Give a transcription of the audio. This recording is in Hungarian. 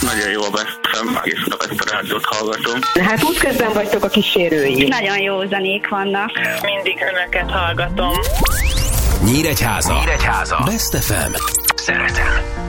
Nagyon jó a Best FM, egész nap ezt a rádiót hallgatom. Hát útközben vagytok a kísérői. Nagyon jó zenék vannak. Mindig önöket hallgatom. Nyíregyháza. Best FM. Szeretem.